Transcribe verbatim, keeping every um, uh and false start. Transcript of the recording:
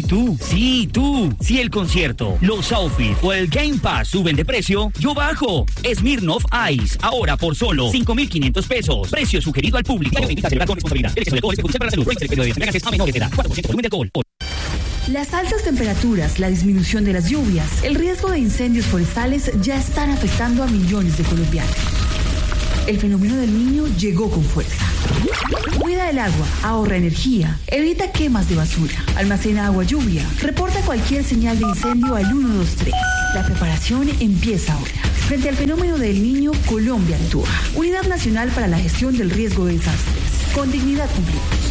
tú, sí, tú. Si el concierto, los outfits o el Game Pass suben de precio, yo bajo. Smirnoff Ice, ahora por solo cinco mil quinientos pesos. Precio sugerido al público. Celebrar con responsabilidad. El exceso de alcohol es perjudicial para la salud. Prohíbe el periodo de embriaguez a menores de edad. cuatro por ciento volumen de alcohol. Las altas temperaturas, la disminución de las lluvias, el riesgo de incendios forestales ya están afectando a millones de colombianos. El fenómeno del Niño llegó con fuerza. Cuida el agua, ahorra energía, evita quemas de basura, almacena agua lluvia, reporta cualquier señal de incendio al uno dos tres. La preparación empieza ahora. Frente al fenómeno del Niño, Colombia actúa. Unidad Nacional para la Gestión del Riesgo de Desastres. Con dignidad cumplimos.